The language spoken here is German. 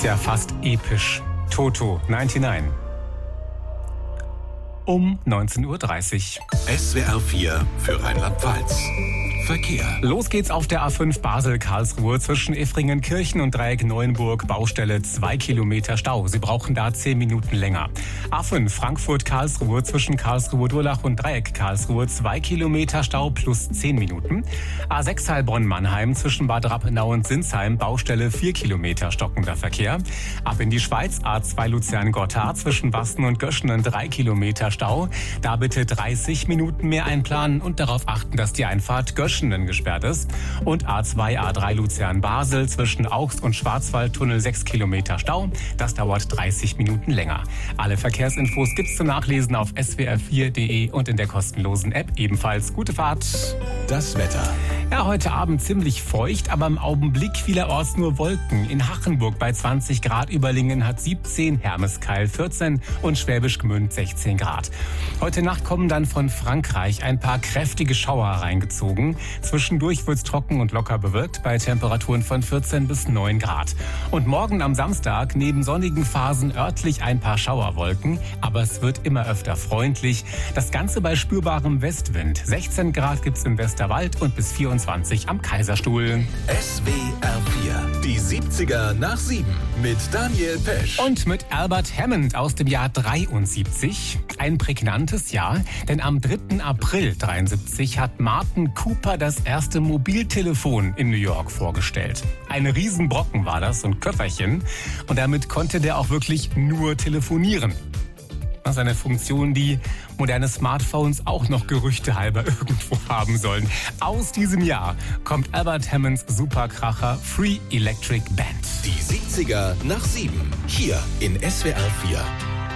Ist ja fast episch. Toto 99. Um 19.30 Uhr. SWR 4 für Rheinland-Pfalz. Verkehr. Los geht's auf der A5 Basel-Karlsruhe zwischen Effringen-Kirchen und Dreieck Neuenburg. Baustelle 2 Kilometer Stau. Sie brauchen da 10 Minuten länger. A5 Frankfurt-Karlsruhe zwischen Karlsruhe-Durlach und Dreieck Karlsruhe 2 Kilometer Stau plus 10 Minuten. A6 Heilbronn-Mannheim zwischen Bad Rappenau und Sinsheim. Baustelle 4 Kilometer stockender Verkehr. Ab in die Schweiz A2 Luzern-Gotthard zwischen Wasten und Göschenen 3 Kilometer Stau. Da bitte 30 Minuten mehr einplanen und darauf achten, dass die Einfahrt Göschenen gesperrt ist. Und A2, A3 Luzern-Basel zwischen Augst und Schwarzwaldtunnel 6 Kilometer Stau. Das dauert 30 Minuten länger. Alle Verkehrsinfos gibt's zum Nachlesen auf swr4.de und in der kostenlosen App ebenfalls. Gute Fahrt. Das Wetter. Ja, heute Abend ziemlich feucht, aber im Augenblick vielerorts nur Wolken. In Hachenburg bei 20 Grad, Überlingen hat 17, Hermeskeil 14 und Schwäbisch Gmünd 16 Grad. Heute Nacht kommen dann von Frankreich ein paar kräftige Schauer reingezogen. Zwischendurch wird's trocken und locker bewölkt bei Temperaturen von 14 bis 9 Grad. Und morgen am Samstag neben sonnigen Phasen örtlich ein paar Schauerwolken, aber es wird immer öfter freundlich. Das Ganze bei spürbarem Westwind. 16 Grad gibt's im Westerwald und bis 24 am Kaiserstuhl. SWR 4, die 70er nach 7 mit Daniel Pesch. Und mit Albert Hammond aus dem Jahr 73. Ein prägnantes Jahr, denn am 3. April 73 hat Martin Cooper das erste Mobiltelefon in New York vorgestellt. Ein Riesenbrocken war das, so ein Köfferchen. Und damit konnte der auch wirklich nur telefonieren. Das ist eine Funktion, die moderne Smartphones auch noch gerüchtehalber irgendwo haben sollen. Aus diesem Jahr kommt Albert Hammonds Superkracher Free Electric Band. Die 70er nach 7, hier in SWR 4.